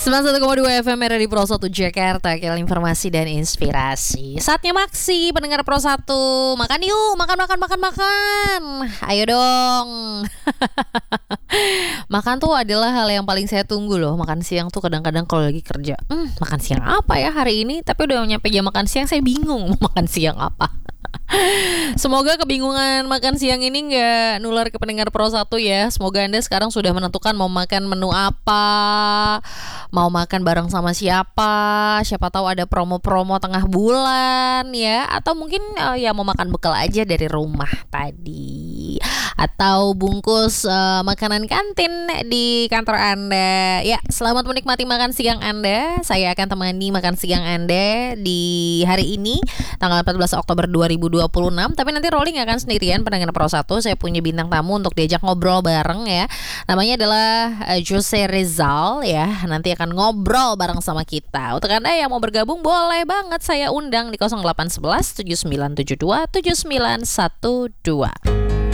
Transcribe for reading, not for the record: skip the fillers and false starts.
91,2 FM Radio Pro 1 Jakarta. Kira informasi dan inspirasi. Saatnya maksi pendengar Pro 1. Makan yuk, makan. Ayo dong. Makan tuh adalah hal yang paling saya tunggu loh. Makan siang tuh kadang-kadang kalau lagi kerja. Makan siang apa ya hari ini? Tapi udah nyampe jam makan siang saya bingung mau makan siang apa. Semoga kebingungan makan siang ini gak nular ke pendengar Pro 1 ya. Semoga Anda sekarang sudah menentukan mau makan menu apa, mau makan bareng sama siapa. Siapa tahu ada promo-promo tengah bulan ya. Atau mungkin ya mau makan bekal aja dari rumah tadi, atau bungkus makanan kantin di kantor Anda. Ya, selamat menikmati makan siang Anda. Saya akan temani makan siang Anda di hari ini tanggal 14 Oktober 2026. Tapi nanti rolling akan sendirian pendengar Pro 1. Saya punya bintang tamu untuk diajak ngobrol bareng ya. Namanya adalah Jose Rizal ya. Nanti akan ngobrol bareng sama kita. Untuk Anda yang mau bergabung boleh banget saya undang di 0811 7972 7912.